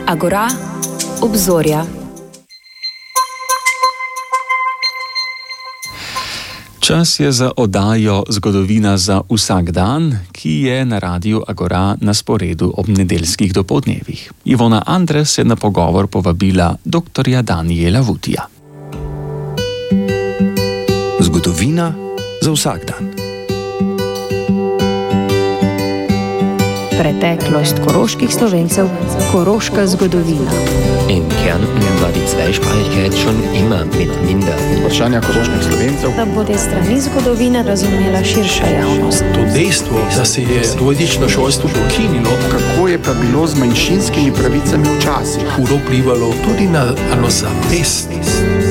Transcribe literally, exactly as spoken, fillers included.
Agora, obzorja. Čas je za oddajo Zgodovina za vsak dan, ki je na Radiu Agora na sporedu ob nedeljskih dopoldnevih. Ivona Andres je na pogovor povabila doktorja Danijela Vutija. Zgodovina za vsak dan. Preteklost koroških Slovencev, koroška zgodovina. In Kärnten war die Zweisprachigkeit schon immer mit minder. Vprašanja koroških Slovencev. Da bo te strani zgodovine razumela širša javnost. To dejstvo, da se je dvojezično šolstvo ukinilo, Kako je pa bilo z manjšinskimi pravicami včasih? hudo vplivalo tudi na eno zavest